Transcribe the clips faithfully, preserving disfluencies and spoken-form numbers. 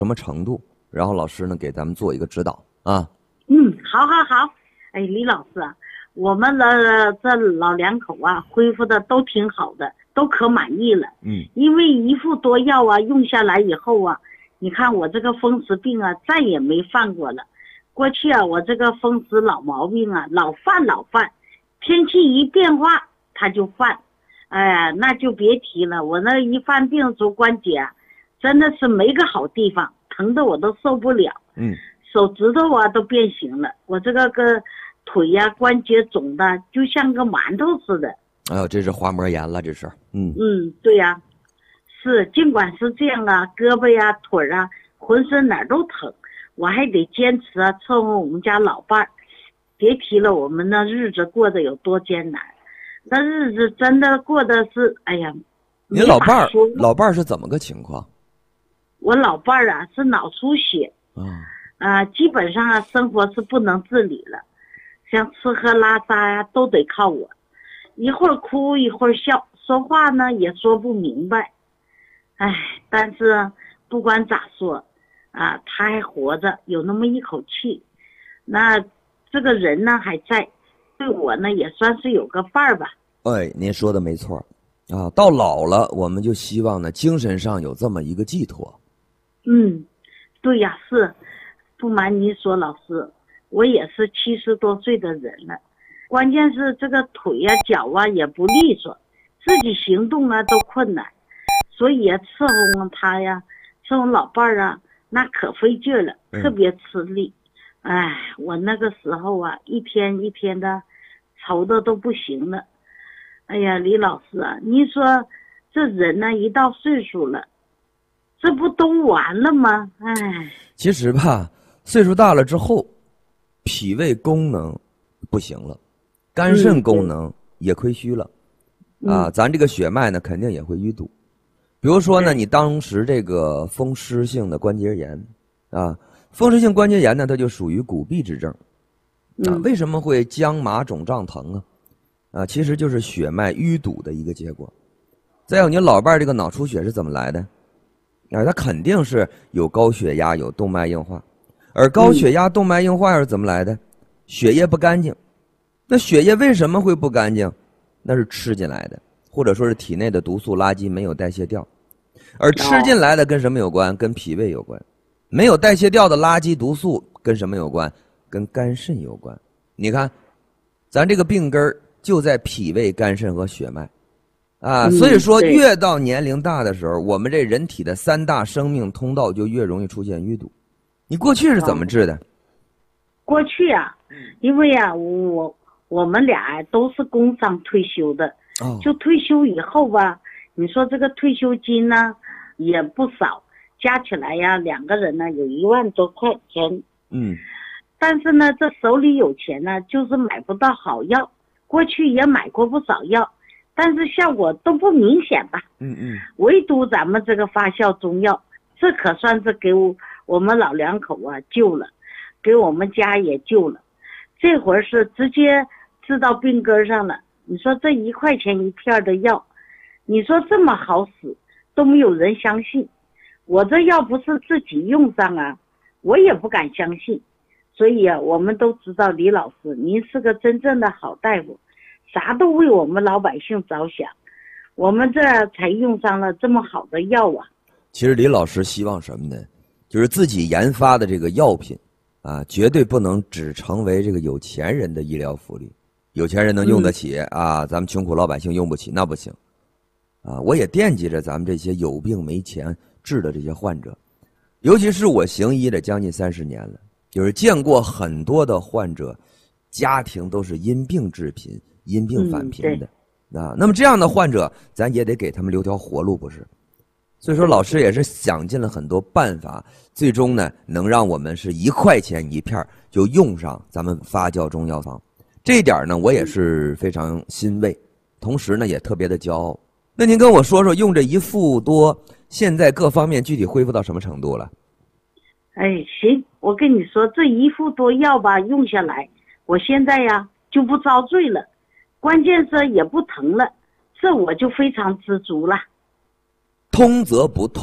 什么程度，然后老师呢给咱们做一个指导啊。 嗯，好好好。哎，李老师啊，我们的这老两口啊，恢复的都挺好的，都可满意了。 嗯， 因为一副多药啊，用下来以后啊，你看我这个风湿病啊，再也没犯过了。过去啊，我这个风湿老毛病啊，老犯老犯，天气一变化它就犯，哎呀，那就别提了。我那一犯病，足关节啊，真的是没个好地方，疼的我都受不了。 嗯， 手指头啊都变形了，我这个个腿呀、啊、关节肿的就像个馒头似的。 哎呦，这是滑膜炎了，这是。嗯嗯，对呀、啊，是，尽管是这样啊，胳膊呀、腿啊，浑身哪儿都疼，我还得坚持啊，伺候我们家老伴儿。别提了，我们那日子过得有多艰难，那日子真的过得是，哎呀， 您老伴儿，老伴儿是怎么个情况？ 我老伴儿啊是脑出血， 啊， 呃，基本上啊生活是不能自理了，像吃喝拉撒呀、啊、都得靠我，一会儿哭一会儿笑，说话呢也说不明白。哎，但是不管咋说啊，他还活着，有那么一口气，那这个人呢还在，对我呢也算是有个伴儿吧。 哎，您说的没错啊，到老了我们就希望呢精神上有这么一个寄托。 嗯，对呀，是，不瞒您说，老师，我也是七十多岁的人了，关键是这个腿呀、脚啊也不利索，自己行动啊都困难，所以啊伺候他呀，伺候老伴儿啊，那可费劲了，特别吃力。哎，我那个时候啊，一天一天的愁的都不行了。哎呀，李老师啊，您说这人呢一到岁数了，这不都完了吗？哎， 其实吧，岁数大了之后，脾胃功能不行了，肝肾功能也亏虚了， 嗯、 啊，咱这个血脉呢肯定也会淤堵。比如说呢，你当时这个风湿性的关节炎，啊，风湿性关节炎呢，它就属于骨痹之症，啊，为什么会僵麻肿胀疼啊？啊，其实就是血脉淤堵的一个结果。再有，你老伴儿这个脑出血是怎么来的？啊，他肯定是有高血压，有动脉硬化，而高血压、动脉硬化又是怎么来的？血液不干净。那血液为什么会不干净？那是吃进来的，或者说是体内的毒素垃圾没有代谢掉。而吃进来的跟什么有关？跟脾胃有关。没有代谢掉的垃圾毒素跟什么有关？跟肝肾有关。你看，咱这个病根儿就在脾胃、肝肾和血脉。啊，所以说越到年龄大的时候，我们这人体的三大生命通道就越容易出现淤堵。你过去是怎么治的？ 过去啊，因为啊，我我们俩都是工商退休的， 哦， 就退休以后吧，你说这个退休金呢也不少，加起来呀，两个人呢有一万多块钱。 嗯， 但是呢，这手里有钱呢，就是买不到好药。过去也买过不少药，但是效果都不明显吧。 嗯嗯， 唯独咱们这个发酵中药，这可算是给我我们老两口啊救了，给我们家也救了。这会儿是直接治到病根上了。你说这一块钱一片的药，你说这么好使，都没有人相信。我这药不是自己用上啊，我也不敢相信。所以啊，我们都知道李老师您是个真正的好大夫，啥都为我们老百姓着想，我们这才用上了这么好的药啊。 其实李老师希望什么呢？就是自己研发的这个药品啊，绝对不能只成为这个有钱人的医疗福利，有钱人能用得起、嗯、啊，咱们穷苦老百姓用不起那不行啊。我也惦记着咱们这些有病没钱治的这些患者，尤其是我行医的将近三十年了，就是见过很多的患者家庭都是因病致贫，因病返贫的、嗯、啊。那么这样的患者咱也得给他们留条活路，不是？所以说老师也是想尽了很多办法，最终呢能让我们是一块钱一片就用上咱们发酵中药方。这一点呢我也是非常欣慰，同时呢也特别的骄傲。那您跟我说说用这一副多现在各方面具体恢复到什么程度了？ 哎，行，我跟你说这一副多药吧用下来，我现在呀就不遭罪了，关键是也不疼了，这我就非常知足了。 通则不痛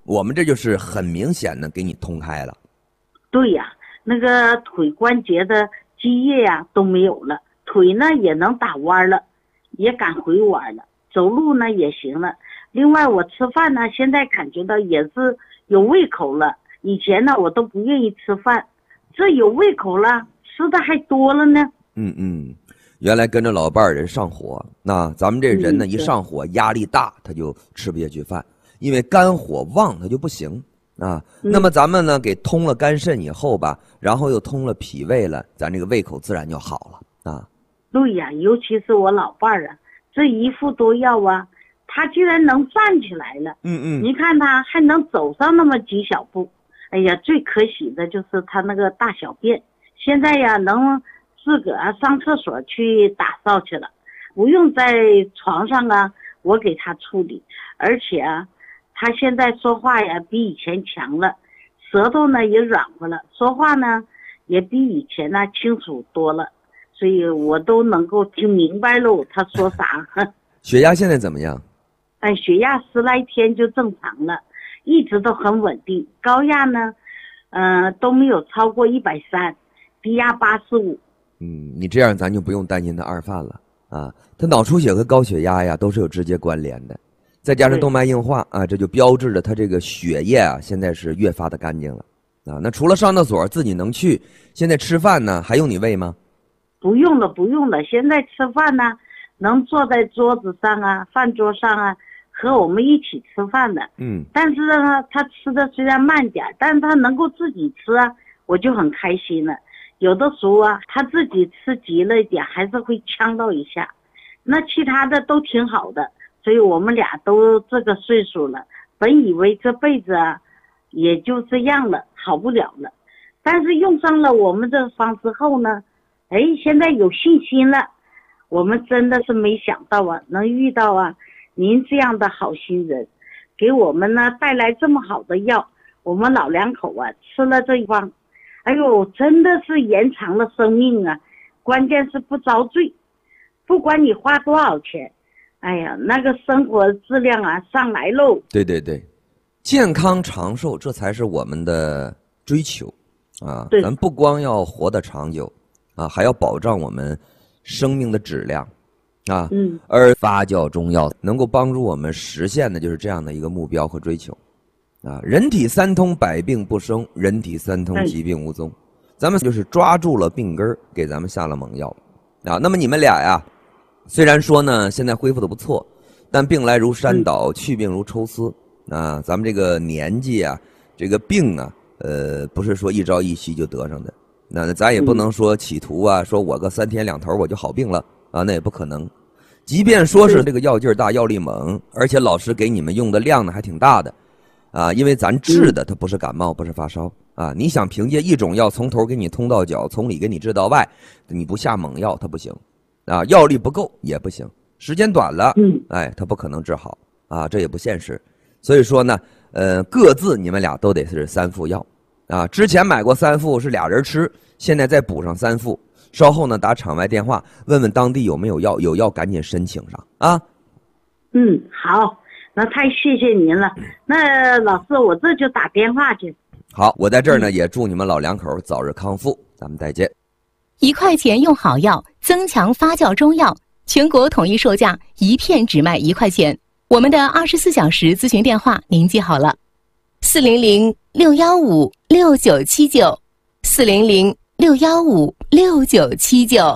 我们这就是很明显的给你通开了。 对呀、啊，那个腿关节的积液呀、啊、都没有了，腿呢也能打弯了，也敢回弯了，走路呢也行了。另外我吃饭呢，现在感觉到也是有胃口了，以前呢我都不愿意吃饭，这有胃口了，吃的还多了呢。 嗯嗯，原来跟着老伴儿人上火，那咱们这人呢、嗯、一上火压力大，他就吃不下去饭，因为肝火旺他就不行啊。嗯、那么咱们呢给通了肝肾以后吧，然后又通了脾胃了，咱这个胃口自然就好了啊。 对呀、啊，尤其是我老伴儿啊，这一副多药啊，他居然能站起来了。 嗯嗯， 你看他还能走上那么几小步。哎呀，最可喜的就是他那个大小便，现在呀能自个儿上厕所去打扫去了，不用在床上啊我给他处理。而且啊，他现在说话呀比以前强了，舌头呢也软和了，说话呢也比以前呢清楚多了，所以我都能够听明白喽他说啥。 血压现在怎么样？ 哎，血压十来天就正常了，一直都很稳定。高压呢呃都没有超过一百三，低压八十五。 嗯，你这样咱就不用担心他二犯了啊。他脑出血和高血压呀都是有直接关联的，再加上动脉硬化啊，这就标志着他这个血液啊现在是越发的干净了啊。那除了上厕所自己能去，现在吃饭呢还用你喂吗？ 不用了不用了，现在吃饭呢能坐在桌子上啊，饭桌上啊，和我们一起吃饭的。 嗯， 但是呢他吃的虽然慢点，但是他能够自己吃啊，我就很开心了。有的时候啊他自己吃急了一点还是会呛到一下，那其他的都挺好的。所以我们俩都这个岁数了，本以为这辈子啊也就这样了，好不了了。但是用上了我们这方之后呢，哎，现在有信心了。我们真的是没想到啊能遇到啊您这样的好心人，给我们呢带来这么好的药，我们老两口啊吃了这一方，哎呦真的是延长了生命啊，关键是不遭罪，不管你花多少钱，哎呀那个生活质量啊上来喽。 对对对，健康长寿这才是我们的追求啊。对，咱不光要活得长久啊，还要保障我们生命的质量啊。 嗯， 而发酵中药能够帮助我们实现的就是这样的一个目标和追求啊。人体三通，百病不生；人体三通，疾病无踪。咱们就是抓住了病根，给咱们下了猛药啊。那么你们俩呀，虽然说呢现在恢复的不错，但病来如山倒，去病如抽丝啊。咱们这个年纪啊，这个病啊，呃，不是说一朝一夕就得上的。那咱也不能说企图啊，说我个三天两头我就好病了啊，那也不可能。即便说是这个药劲儿大、药力猛，而且老师给你们用的量呢还挺大的啊，因为咱治的它不是感冒，不是发烧啊。你想凭借一种药从头给你通到脚，从里给你治到外，你不下猛药它不行啊，药力不够也不行，时间短了，哎，它不可能治好啊，这也不现实。所以说呢，呃，各自你们俩都得是三副药啊。之前买过三副是俩人吃，现在再补上三副。稍后呢，打场外电话问问当地有没有药，有药赶紧申请上啊。 嗯，好，那太谢谢您了。那老师，我这就打电话去。 好，我在这儿呢，也祝你们老两口早日康复，咱们再见。 一块钱用好药，增强发酵中药，全国统一售价，一片只卖一块钱。我们的二十四小时咨询电话您记好了：四零零六幺五六九七九，四零零六幺五六九七九。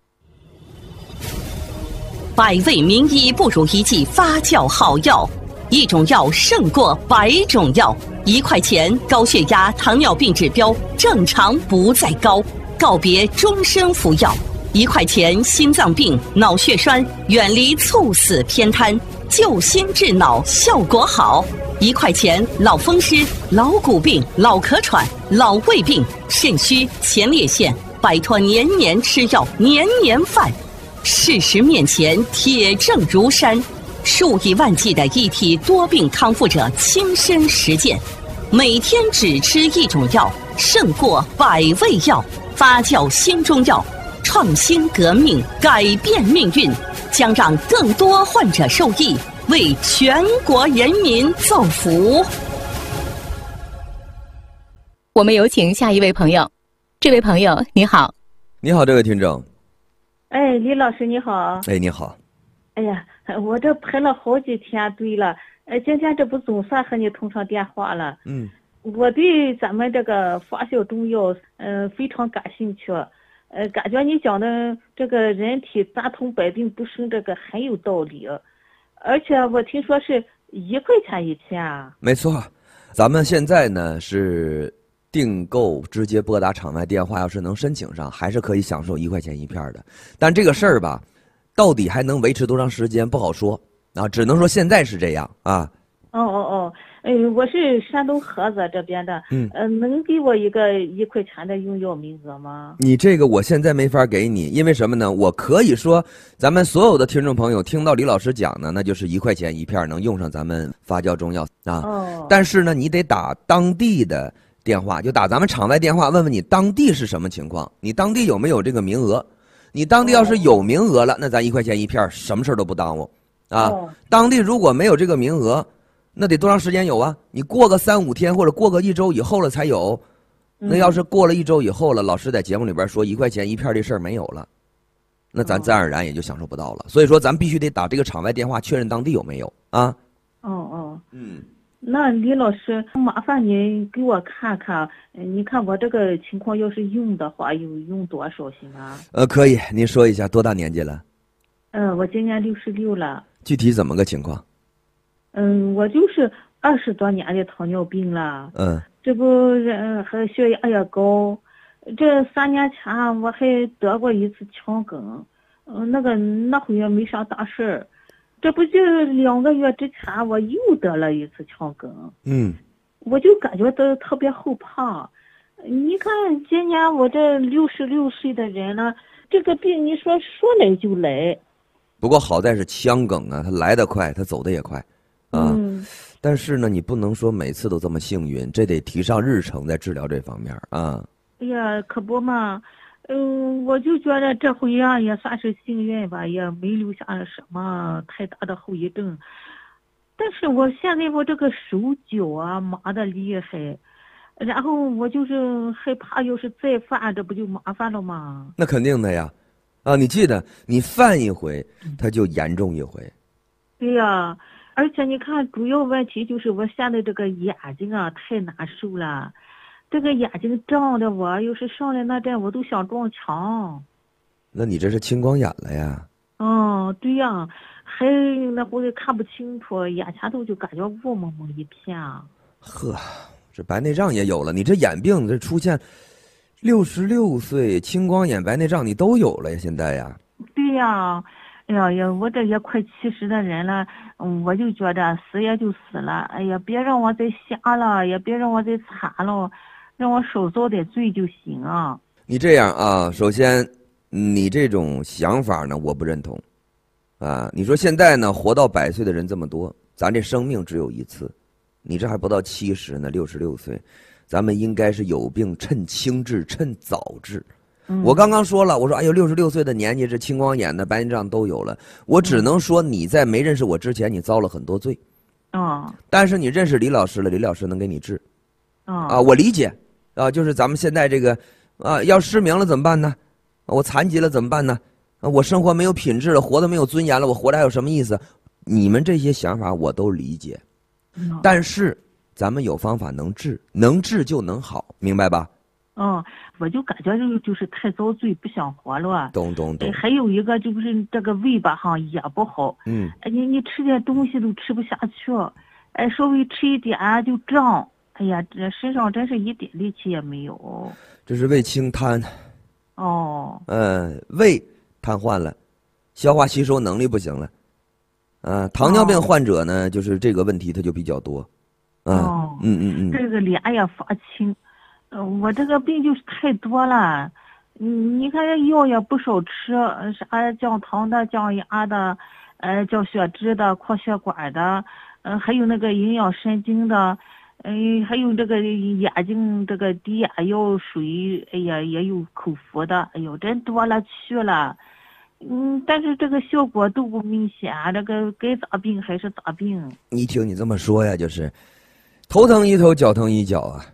百味名医不如一剂发酵好药，一种药胜过百种药。一块钱，高血压、糖尿病指标正常不再高，告别终身服药。一块钱，心脏病、脑血栓远离猝死偏瘫，救心治脑效果好。一块钱，老风湿、老骨病、老咳喘、老胃病、肾虚、前列腺，摆脱年年吃药、年年犯。事实面前，铁证如山，数以万计的一体多病康复者亲身实践，每天只吃一种药，胜过百味药。发酵新中药，创新革命，改变命运，将让更多患者受益，为全国人民造福。 我们有请下一位朋友。这位朋友你好。 你好，这位听众。 哎，李老师你好。 哎，你好。 哎呀，我这排了好几天队了，呃，今天这不总算和你通上电话了。 嗯， 我对咱们这个发酵中药，呃，非常感兴趣。呃，感觉你讲的这个人体杂通百病不生这个很有道理，而且我听说是一块钱一片啊。 没错，咱们现在呢是订购直接拨打场外电话，要是能申请上，还是可以享受一块钱一片的。但这个事儿吧，到底还能维持多长时间不好说啊，只能说现在是这样啊。 哦哦哦，哎，我是山东菏泽这边的， 嗯， 呃，能给我一个一块钱的用药名额吗？ 你这个我现在没法给你，因为什么呢？我可以说，咱们所有的听众朋友听到李老师讲呢，那就是一块钱一片能用上咱们发酵中药啊。 哦。 但是呢，你得打当地的电话，就打咱们场外电话，问问你当地是什么情况，你当地有没有这个名额？你当地要是有名额了，那咱一块钱一片，什么事儿都不耽误啊。 哦。 当地如果没有这个名额，那得多长时间有啊？你过个三五天或者过个一周以后了才有。那要是过了一周以后了，老师在节目里边说一块钱一片这事儿没有了，那咱自然而然也就享受不到了。所以说咱必须得打这个场外电话确认当地有没有啊。 哦哦。 嗯。 那李老师，麻烦您给我看看，你看我这个情况要是用的话，有用多少行吗？ 呃，可以，您说一下多大年纪了？ 嗯、呃，我今年六十六了。 具体怎么个情况？ 嗯，我就是二十多年的糖尿病了。 嗯。 这不，嗯，还血压也高。这三年前我还得过一次腔梗，嗯，那个那会也没啥大事儿。这不就两个月之前我又得了一次腔梗。 嗯。 我就感觉到特别后怕。你看今年我这六十六岁的人了，这个病你说说来就来。 不过好在是腔梗啊，它来得快，它走得也快。啊， 嗯， 但是呢，你不能说每次都这么幸运，这得提上日程，在治疗这方面啊。 哎呀，可不嘛，嗯，我就觉得这回啊也算是幸运吧，也没留下什么太大的后遗症。但是我现在我这个手脚啊麻的厉害，然后我就是害怕，要是再犯，这不就麻烦了吗？ 那肯定的呀，啊，你记得，你犯一回，它就严重一回。 对呀。而且你看，主要问题就是我现在这个眼睛啊太难受了，这个眼睛胀的我，要是上来那阵我都想撞墙。 那你这是青光眼了呀？ 嗯，对呀，还那会看不清楚，眼前头就感觉雾蒙蒙一片。 呵，这白内障也有了，你这眼病这出现，六十六岁青光眼、白内障你都有了呀？现在呀？ 对呀。哎呀呀，我这也快七十的人了，嗯，我就觉得死也就死了。哎呀，别让我再瞎了，也别让我再惨了，让我少遭点罪就行啊。 你这样啊，首先，你这种想法呢，我不认同。啊，你说现在呢，活到百岁的人这么多，咱这生命只有一次，你这还不到七十呢，六十六岁，咱们应该是有病趁轻治，趁早治。我刚刚说了，我说哎呦，六十六岁的年纪，这青光眼的、白内障都有了。我只能说你在没认识我之前，你遭了很多罪。 哦。 但是你认识李老师了，李老师能给你治。 哦。 啊，我理解。啊，就是咱们现在这个，啊，要失明了怎么办呢？我残疾了怎么办呢？啊，我生活没有品质了，活得没有尊严了，我活着还有什么意思？你们这些想法我都理解。 嗯。 但是咱们有方法能治，能治就能好，明白吧？ 嗯，我就感觉就就是太遭罪，不想活了。 懂懂懂。 还有一个就是这个胃吧哈也不好。 嗯。 哎，你你吃点东西都吃不下去，哎，稍微吃一点就胀。哎呀，这身上真是一点力气也没有。 这是胃清瘫。 哦。 嗯，胃瘫痪了，消化吸收能力不行了。啊，糖尿病患者呢，哦、就是这个问题它就比较多。啊、 哦。 嗯嗯嗯。 这个脸也发青。嗯，我这个病就是太多了，嗯，你看这药也不少吃，啥降糖的、降压的，呃，降血脂的、扩血管的，嗯，还有那个营养神经的，嗯，还有这个眼睛这个滴眼药水，哎呀，也有口服的，哎呦，真多了去了，嗯，但是这个效果都不明显，这个该咋病还是咋病。 你听你这么说呀，就是头疼一头，脚疼一脚啊。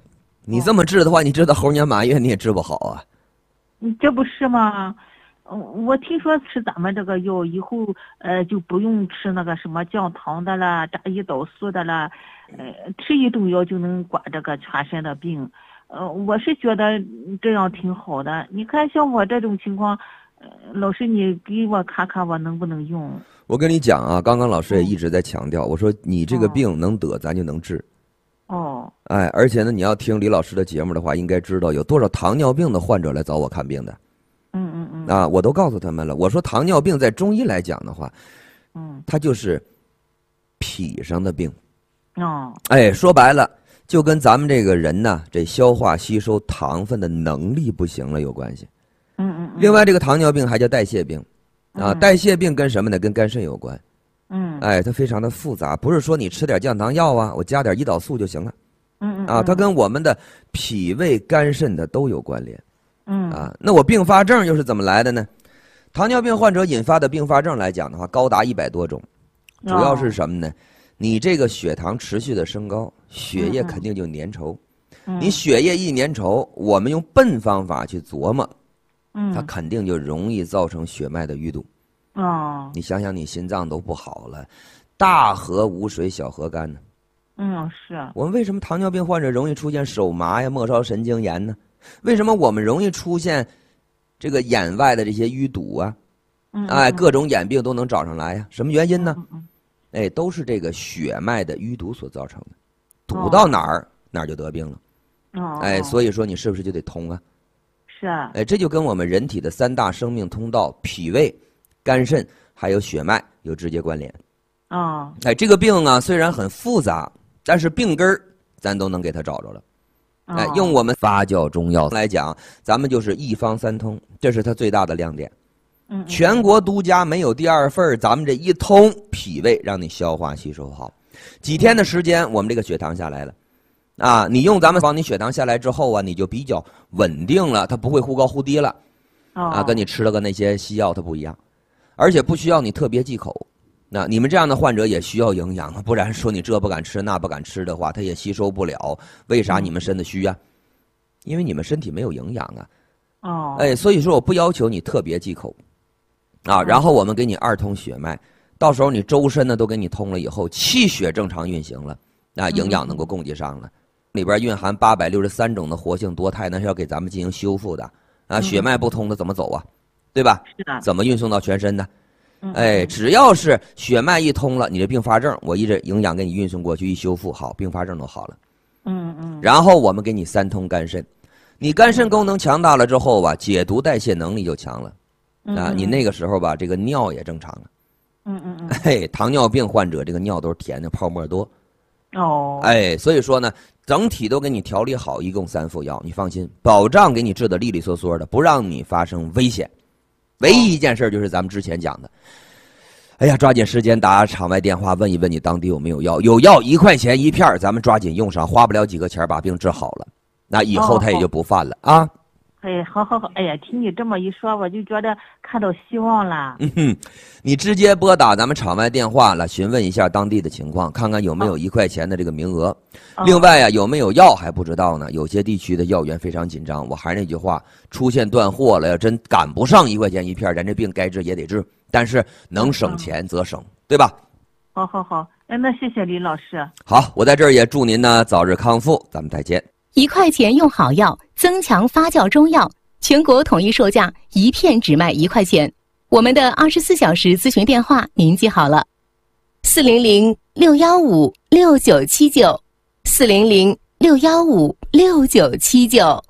你这么治的话，你治到猴年马月你也治不好啊。 嗯，这不是吗？嗯，我听说吃咱们这个药以后，呃，就不用吃那个什么降糖的啦、炸胰岛素的啦，呃，吃一种药就能管这个全身的病。呃，我是觉得这样挺好的。你看像我这种情况，呃，老师你给我看看我能不能用？ 我跟你讲啊，刚刚老师也一直在强调，我说你这个病能得，咱就能治。 哦。 哎，而且呢，你要听李老师的节目的话，应该知道有多少糖尿病的患者来找我看病的。 嗯嗯嗯。 啊，我都告诉他们了。我说糖尿病在中医来讲的话， 嗯， 它就是脾上的病。 哦。 哎，说白了，就跟咱们这个人呢，这消化吸收糖分的能力不行了有关系。 嗯嗯。 另外，这个糖尿病还叫代谢病，啊， 嗯、 代谢病跟什么呢？跟肝肾有关。 嗯。 哎，它非常的复杂，不是说你吃点降糖药啊，我加点胰岛素就行了。 嗯嗯。 啊，它跟我们的脾胃、肝肾的都有关联。 嗯。 啊，那我并发症又是怎么来的呢？糖尿病患者引发的并发症来讲的话，高达一百多种，主要是什么呢？哦、你这个血糖持续的升高，血液肯定就粘稠。嗯、你血液一粘稠，我们用笨方法去琢磨，嗯，它肯定就容易造成血脉的淤堵。 哦。 你想想，你心脏都不好了，大河无水小河干呢。 嗯，是。 我们为什么糖尿病患者容易出现手麻呀、末梢神经炎呢？为什么我们容易出现这个眼外的这些淤堵啊？嗯，哎，各种眼病都能找上来呀？什么原因呢？ 嗯哎，都是这个血脉的淤堵所造成的，堵到哪儿、哦、哪儿就得病了。 哦， 哎，所以说你是不是就得通啊？ 是啊。 哎，这就跟我们人体的三大生命通道——脾胃、肝肾还有血脉有直接关联。 哦。 哎，这个病啊虽然很复杂，但是病根儿咱都能给它找着了。哎，用我们发酵中药来讲，咱们就是一方三通，这是它最大的亮点。 嗯， 全国独家，没有第二份。咱们这一通脾胃，让你消化吸收好，几天的时间，我们这个血糖下来了。啊，你用咱们帮你血糖下来之后啊，你就比较稳定了，它不会忽高忽低了。啊，跟你吃了个那些西药它不一样，而且不需要你特别忌口。那你们这样的患者也需要营养啊，不然说你这不敢吃那不敢吃的话，它也吸收不了。为啥你们身子虚啊？因为你们身体没有营养啊。 哦。 哎，所以说我不要求你特别忌口，啊，然后我们给你二通血脉，到时候你周身呢都给你通了以后，气血正常运行了，啊，营养能够供给上了，里边蕴含八百六十三种的活性多肽，那是要给咱们进行修复的。啊，血脉不通的怎么走啊？对吧？ 是的。 怎么运送到全身呢？哎，只要是血脉一通了，你这并发症，我一直营养给你运送过去，一修复好，并发症都好了。 嗯嗯。 然后我们给你三通肝肾，你肝肾功能强大了之后吧，解毒代谢能力就强了，啊，你那个时候吧，这个尿也正常了。 嗯嗯嗯。 嘿，糖尿病患者这个尿都是甜的，泡沫多。 哦。 哎，所以说呢，整体都给你调理好，一共三副药，你放心，保障给你治得利利索索的，不让你发生危险。唯一一件事就是咱们之前讲的，哎呀，抓紧时间打场外电话问一问你当地有没有药，有药一块钱一片，咱们抓紧用上，花不了几个钱把病治好了，那以后他也就不犯了、哦、啊。 哎，好好好，哎呀，听你这么一说，我就觉得看到希望了。 嗯哼，你直接拨打咱们场外电话来询问一下当地的情况，看看有没有一块钱的这个名额。哦、另外呀、啊，有没有药还不知道呢？有些地区的药源非常紧张。我还是那句话，出现断货了，要真赶不上一块钱一片，咱这病该治也得治。但是能省钱则省，对吧？ 好好好，哎，那谢谢李老师。 好，我在这儿也祝您呢早日康复，咱们再见。 一块钱用好药，增强发酵中药，全国统一售价，一片只卖一块钱。我们的二十四小时咨询电话您记好了：四零零六幺五六九七九，四零零六幺五六九七九。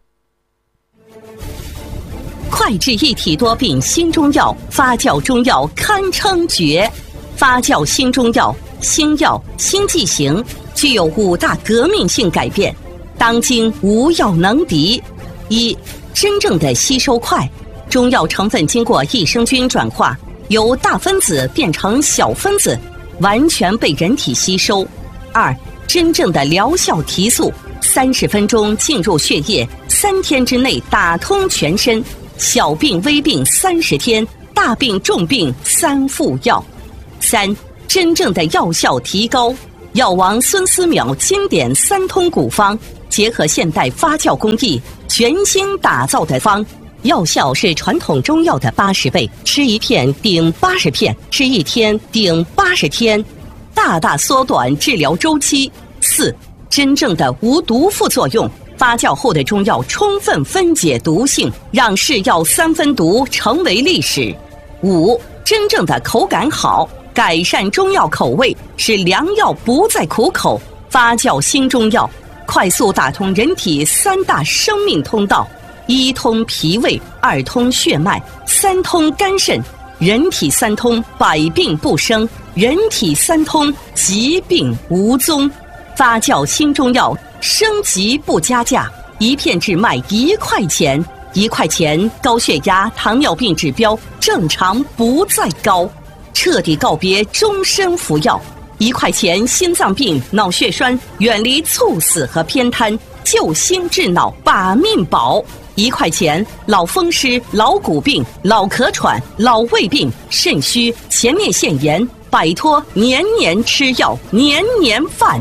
快治一体多病新中药，发酵中药堪称绝。发酵新中药，新药新剂型，具有五大革命性改变。当今无药能敌。一、真正的吸收快，中药成分经过益生菌转化，由大分子变成小分子，完全被人体吸收。二、真正的疗效提速，三十分钟进入血液，三天之内打通全身，小病微病三十天，大病重病三副药。三、真正的药效提高， 药王孙思邈经典三通古方，结合现代发酵工艺，全新打造的方，药效是传统中药的八十倍，吃一片顶八十片，吃一天顶八十天，大大缩短治疗周期。四、真正的无毒副作用。发酵后的中药充分分解毒性，让是药三分毒成为历史。五、真正的口感好，改善中药口味，使良药不再苦口。发酵新中药，快速打通人体三大生命通道：一通脾胃，二通血脉，三通肝肾。人体三通，百病不生；人体三通，疾病无踪。发酵新中药，升级不加价，一片只卖一块钱，一块钱高血压、糖尿病指标正常不再高，彻底告别终身服药。一块钱心脏病、脑血栓，远离猝死和偏瘫，救心治脑，把命保。一块钱老风湿、老骨病、老咳喘、老胃病、肾虚、前列腺炎，摆脱年年吃药、年年犯。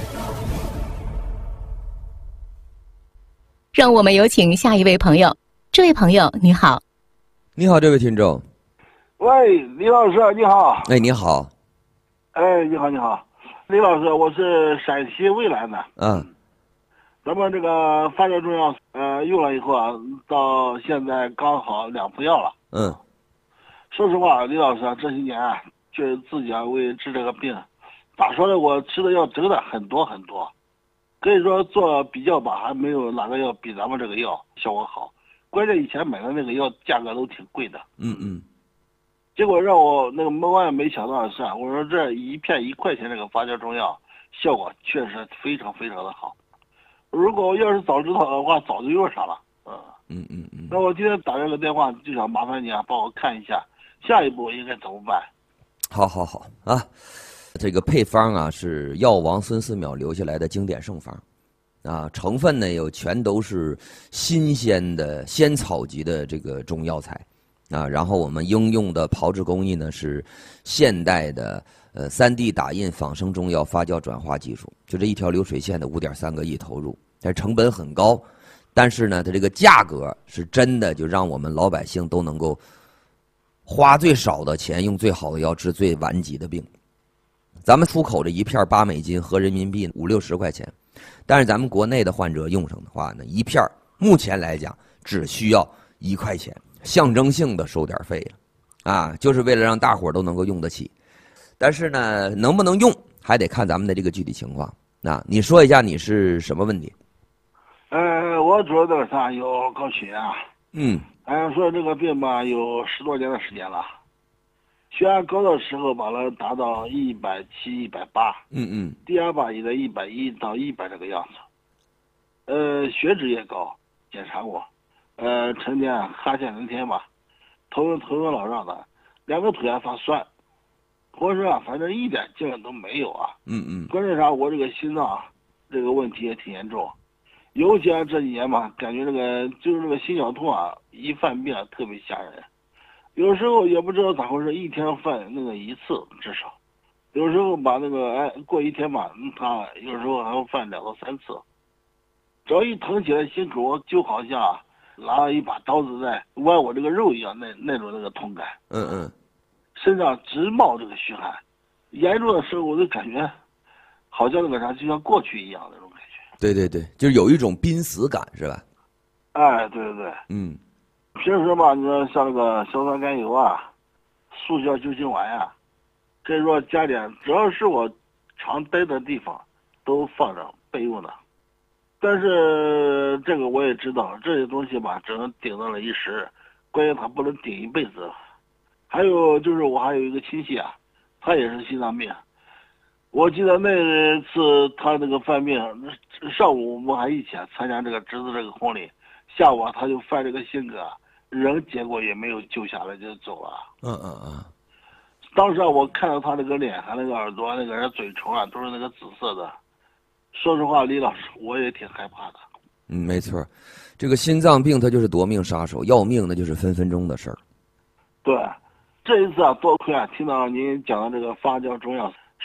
让我们有请下一位朋友。这位朋友你好。 你好，这位听众。 喂，李老师你好。 哎，你好。 哎，你好你好，李老师，我是陕西渭南的。 嗯。 咱们这个发酵中药，呃，用了以后啊，到现在刚好两副药了。 嗯。 说实话，李老师啊，这些年啊，确实自己啊为治这个病，咋说呢？我吃的药真的很多很多。可以说做比较吧，还没有哪个药比咱们这个药效果好。关键以前买的那个药价格都挺贵的。 嗯嗯。 结果让我那个万万没想到的是，我说这一片一块钱这个发酵中药，效果确实非常非常的好。如果我要是早知道的话，早就用上了。嗯嗯嗯嗯。 那我今天打这个电话，就想麻烦你啊，帮我看一下下一步应该怎么办。 好好好啊。这个配方啊是药王孙思邈留下来的经典圣方，啊，成分呢有全都是新鲜的仙草级的这个中药材，啊，然后我们应用的炮制工艺呢是现代的呃 三 D 打印仿生中药发酵转化技术，就这一条流水线的五点三个亿投入，但成本很高，但是呢它这个价格是真的就让我们老百姓都能够花最少的钱用最好的药治最顽疾的病。咱们出口这一片八美金合人民币五六十块钱，但是咱们国内的患者用上的话呢，一片目前来讲只需要一块钱，象征性的收点费了，啊，就是为了让大伙儿都能够用得起。但是呢，能不能用还得看咱们的这个具体情况。那你说一下你是什么问题？ 呃，我主要这个啥有高血压。 嗯。 按说这个病吧，有十多年的时间了。血压高的时候把它达到一百七、一百八， 嗯嗯， 低压吧也在一百一到一百这个样子，呃，血脂也高，检查过，呃，成天哈欠连天吧，头晕头晕脑胀的，两个腿还发酸，浑身啊反正一点劲都没有啊， 嗯嗯， 关键啥我这个心脏这个问题也挺严重，尤其啊这几年吧，感觉这个就是这个心绞痛啊，一犯病啊特别吓人。有时候也不知道咋回事，一天犯那个一次至少，有时候把那个哎过一天吧，他有时候还会犯两到三次。只要一疼起来，心口就好像拿了一把刀子在剜我这个肉一样，那那种那个痛感。 嗯嗯， 身上直冒这个虚汗，严重的时候我就感觉好像那个啥就像过去一样那种感觉。 对对对，就是有一种濒死感，是吧？ 哎，对对对， 嗯。 平时吧，你说像那个硝酸甘油啊、速效救心丸呀、啊，可以说加点，只要是我常待的地方，都放着备用的。但是这个我也知道，这些东西吧，只能顶到了一时，关键它不能顶一辈子。还有就是我还有一个亲戚啊，他也是心脏病。我记得那次他那个犯病，上午我们还一起参加这个侄子这个婚礼，下午他就犯这个性格。人结果也没有救下来就走了。 嗯嗯嗯。 当时啊，我看到他那个脸、还那个耳朵、那个人嘴唇啊，都是那个紫色的。说实话，李老师，我也挺害怕的。 嗯，没错，这个心脏病它就是夺命杀手，要命那就是分分钟的事儿。 对，这一次啊，多亏啊听到您讲的这个发酵中药，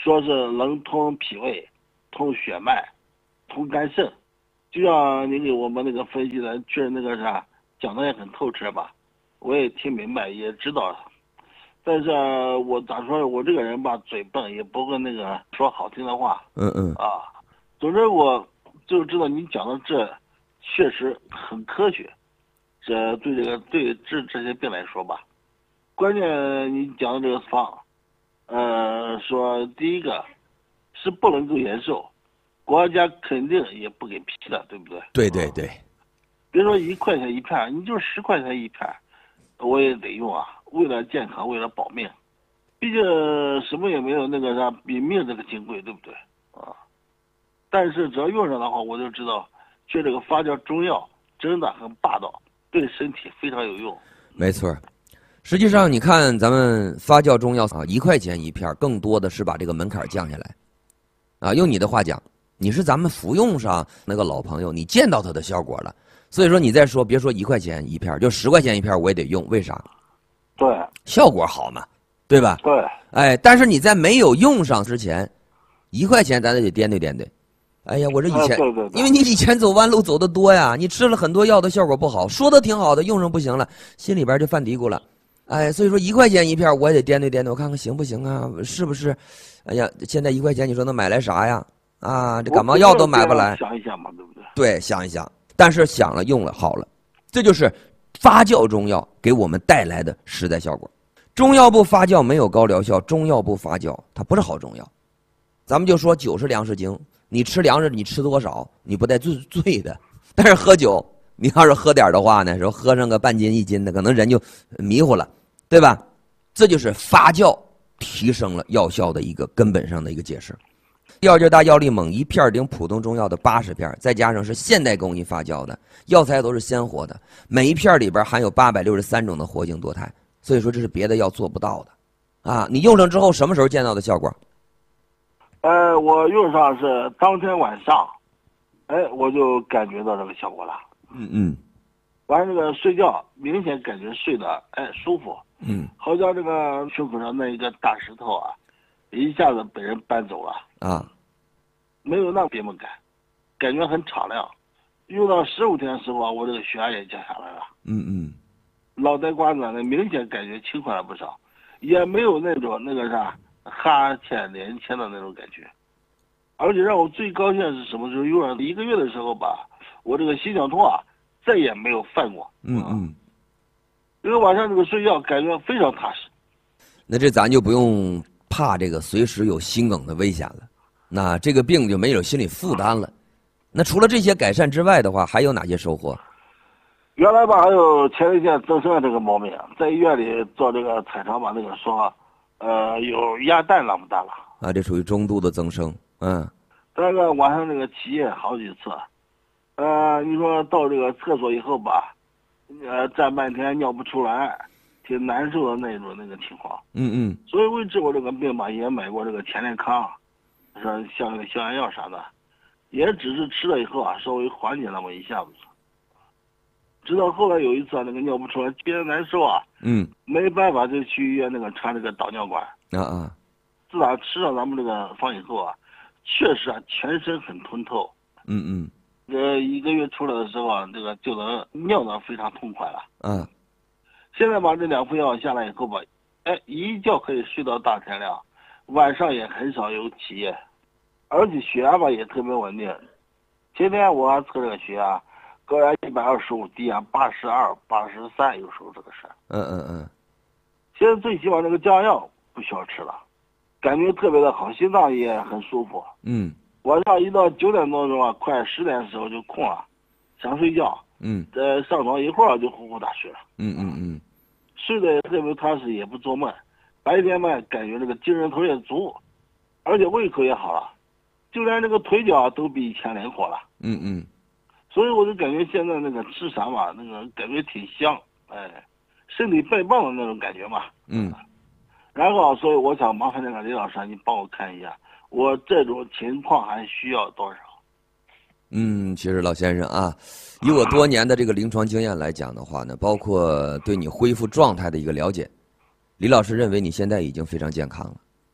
说是能通脾胃、通血脉、通肝肾。就像您给我们那个分析的，确实那个啥讲的也很透彻吧，我也听明白，也知道。但是我咋说，我这个人吧，嘴笨，也不会那个说好听的话。 嗯嗯啊，总之我就知道你讲的这确实很科学，这对这个对治这些病来说吧，关键你讲的这个方，呃，说第一个是不能够延寿。国家肯定也不给批的，对不对？ 对对对， 别说一块钱一片，你就十块钱一片，我也得用啊。为了健康，为了保命，毕竟什么也没有那个啥比命这个金贵，对不对？啊，但是只要用上的话，我就知道，却这个发酵中药真的很霸道，对身体非常有用。 没错。实际上，你看咱们发酵中药啊，一块钱一片，更多的是把这个门槛降下来。啊，用你的话讲。你是咱们服用上那个老朋友，你见到它的效果了，所以说你再说别说一块钱一片，就十块钱一片我也得用，为啥？ 对， 效果好嘛，对吧？ 对， 哎，但是你在没有用上之前，一块钱咱得颠对颠对。哎呀，我这以前， 哎、对对对， 因为你以前走弯路走得多呀，你吃了很多药的效果不好，说的挺好的，用上不行了，心里边就犯嘀咕了。哎，所以说一块钱一片我也得颠对颠对，我看看行不行啊？是不是？哎呀，现在一块钱你说能买来啥呀？啊，这感冒药都买不来。 想一想嘛，对不对？ 对，想一想。但是想了，用了，好了，这就是发酵中药给我们带来的实在效果。中药不发酵没有高疗效，中药不发酵它不是好中药。咱们就说酒是粮食精，你吃粮食你吃多少，你不带醉醉的。但是喝酒，你要是喝点的话呢，说喝上个半斤一斤的，可能人就迷糊了，对吧？这就是发酵提升了药效的一个根本上的一个解释。药劲大，药力猛，一片顶普通中药的八十片，再加上是现代工艺发酵的药材都是鲜活的，每一片里边含有八百六十三种的活性多肽，所以说这是别的药做不到的，啊！你用上之后什么时候见到的效果？ 呃，我用上是当天晚上，哎，我就感觉到这个效果了。 嗯嗯。 完这个睡觉明显感觉睡得哎舒服， 嗯， 好像这个胸口上那一个大石头啊，一下子被人搬走了啊， 没有那别么感，感觉很敞亮。用到十五天的时候啊，我这个血压也降下来了。 嗯嗯， 脑袋瓜子呢明显感觉轻快了不少，也没有那种那个啥哈欠连天的那种感觉。而且让我最高兴的是什么时候？用了一个月的时候吧，我这个心绞痛啊再也没有犯过。 嗯嗯， 这个晚上这个睡觉感觉非常踏实。 那这咱就不用怕这个随时有心梗的危险了，那这个病就没有心理负担了。那除了这些改善之外的话，还有哪些收获？ 原来吧还有前列腺增生的这个毛病，在医院里做这个彩超吧，那个说呃有鸭蛋那么大了啊，这属于中度的增生。嗯， 但是晚上这个起夜好几次，呃，你说到这个厕所以后吧，呃，站半天尿不出来，挺难受的那种那个情况。 嗯嗯。 所以为治我这个病吧，也买过这个前列康，说像那个消炎药啥的，也只是吃了以后啊，稍微缓解那么一下子。直到后来有一次啊，那个尿不出来，憋得难受啊， 嗯， 没办法就去医院那个插这个导尿管。 啊啊。 自打吃上咱们这个方以后啊，确实啊，全身很通透。 嗯嗯。 这一个月出来的时候啊，这个就能尿得非常痛快了。 嗯。 现在把这两副药下来以后吧，哎，一觉可以睡到大天亮，晚上也很少有起夜，而且血压吧也特别稳定。前天我还测这个血压，高压一百二十五，低压八十二、八十三，有时候这个事。 嗯嗯嗯。 现在最起码这个降压药不需要吃了。感觉特别的好，心脏也很舒服。 嗯， 晚上一到九点多钟啊，快十点的时候就空了，想睡觉。 嗯， 呃，上床一会儿就呼呼大睡了。 嗯嗯嗯， 睡得也特别踏实，也不做梦。白天嘛，感觉这个精神头也足，而且胃口也好了，就连这个腿脚都比以前灵活了。 嗯嗯， 所以我就感觉现在那个吃啥嘛，那个感觉挺香，哎，身体倍棒的那种感觉嘛。 嗯。 然后，所以我想麻烦那个李老师，你帮我看一下，我这种情况还需要多少？ 嗯，其实老先生啊，以我多年的这个临床经验来讲的话呢，包括对你恢复状态的一个了解，李老师认为你现在已经非常健康了。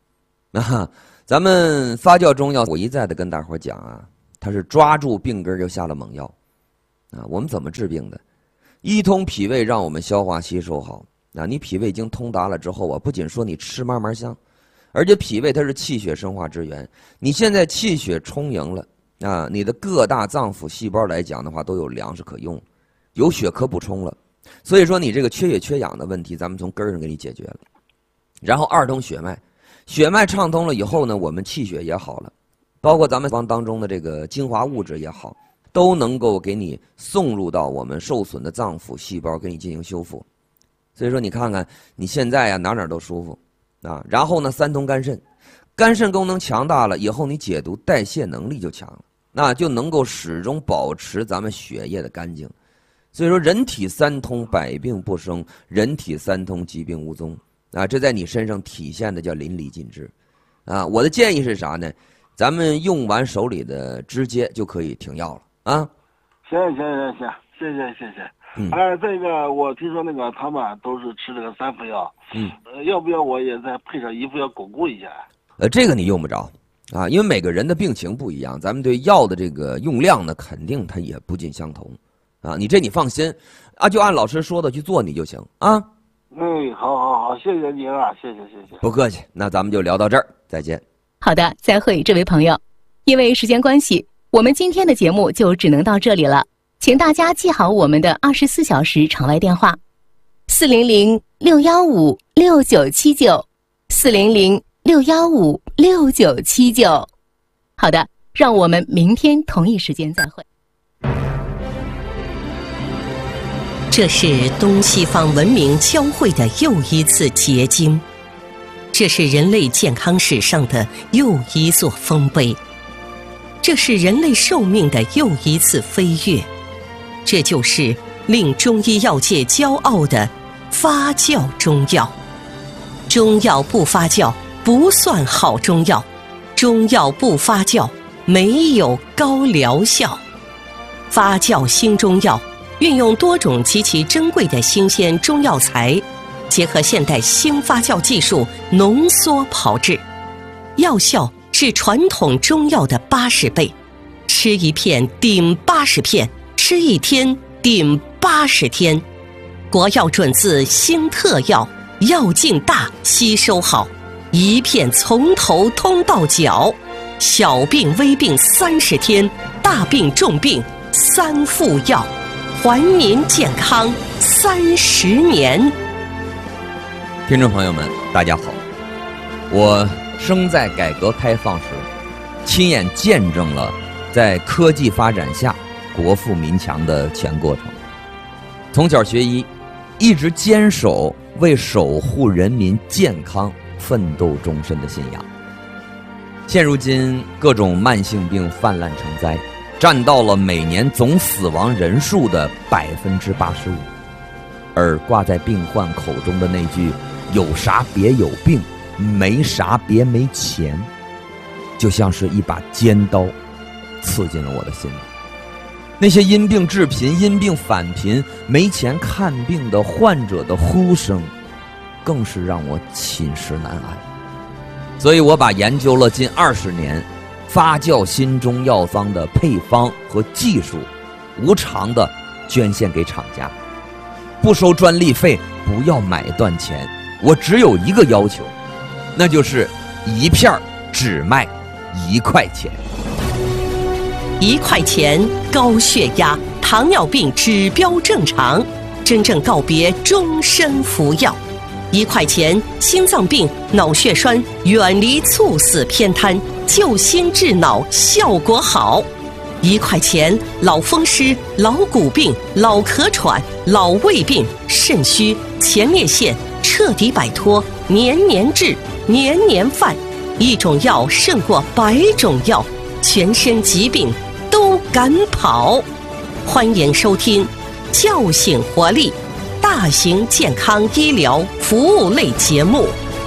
那咱们发酵中药，我一再的跟大伙讲啊，它是抓住病根就下了猛药啊。我们怎么治病的？一通脾胃，让我们消化吸收好啊。你脾胃已经通达了之后啊，不仅说你吃慢慢香，而且脾胃它是气血生化之源。你现在气血充盈了啊，你的各大脏腑细胞来讲的话，都有粮食可用，有血可补充了。所以说你这个缺血缺氧的问题，咱们从根儿上给你解决了。然后二通血脉，血脉畅通了以后呢，我们气血也好了，包括咱们方当中的这个精华物质也好，都能够给你送入到我们受损的脏腑细胞，给你进行修复。所以说你看看你现在呀、啊、哪哪都舒服啊。然后呢，三通肝肾，肝肾功能强大了以后，你解毒代谢能力就强了，那就能够始终保持咱们血液的干净。所以说人体三通，百病不生；人体三通，疾病无踪啊！这在你身上体现的叫淋漓尽致啊！我的建议是啥呢？咱们用完手里的直接就可以停药了啊！ 行行行行，谢谢谢谢。 嗯， 哎，这个我听说那个他们都是吃这个三副药， 嗯， 呃，要不要我也再配上一副药巩固一下？ 呃，这个你用不着啊，因为每个人的病情不一样，咱们对药的这个用量呢，肯定它也不尽相同。啊，你这你放心，啊，就按老师说的去做你就行啊。 嗯，好好好，谢谢您啊，谢谢谢谢。 不客气，那咱们就聊到这儿，再见。 好的，再会，这位朋友。因为时间关系，我们今天的节目就只能到这里了，请大家记好我们的二十四小时场外电话：四零零六幺五六九七九，四零零六幺五六九七九。好的，让我们明天同一时间再会。 这是东西方文明交汇的又一次结晶，这是人类健康史上的又一座丰碑，这是人类寿命的又一次飞跃，这就是令中医药界骄傲的发酵中药。中药不发酵不算好中药，中药不发酵没有高疗效。发酵新中药运用多种极其珍贵的新鲜中药材，结合现代新发酵技术浓缩炮制，药效是传统中药的八十倍，吃一片顶八十片，吃一天顶八十天。国药准字新特药，药劲大，吸收好，一片从头通到脚，小病微病三十天，大病重病三副药，还您健康三十年。 听众朋友们，大家好，我生在改革开放时，亲眼见证了在科技发展下国富民强的全过程。从小学医，一直坚守为守护人民健康奋斗终身的信仰。现如今，各种慢性病泛滥成灾，占到了每年总死亡人数的百分之八十五，而挂在病患口中的那句“有啥别有病，没啥别没钱”，就像是一把尖刀，刺进了我的心里。那些因病致贫、因病返贫、没钱看病的患者的呼声，更是让我寝食难安。所以我把研究了近二十年发酵新中药方的配方和技术，无偿的捐献给厂家，不收专利费，不要买断钱。我只有一个要求，那就是一片只卖一块钱。 一块钱，高血压、糖尿病指标正常，真正告别终身服药。一块钱，心脏病、脑血栓远离猝死偏瘫，救心治脑效果好。一块钱，老风湿、老骨病、老咳喘、老胃病、肾虚、前列腺彻底摆脱，年年治，年年犯。一种药胜过百种药，全身疾病都赶跑。欢迎收听叫醒活力大型健康医疗服务类节目。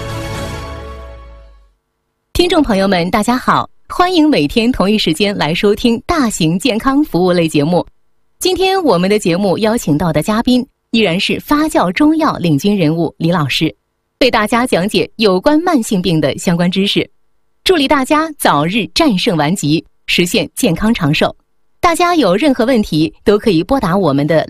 听众朋友们，大家好，欢迎每天同一时间来收听大型健康服务类节目。今天我们的节目邀请到的嘉宾依然是发酵中药领军人物李老师，为大家讲解有关慢性病的相关知识。 祝力大家早日战胜顽疾，实现健康长寿。大家有任何问题都可以拨打我们的